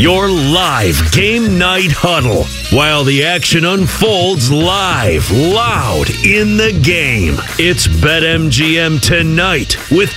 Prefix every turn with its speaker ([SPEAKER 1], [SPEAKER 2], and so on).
[SPEAKER 1] Your live game night huddle while the action unfolds live, loud in the game. It's BetMGM tonight with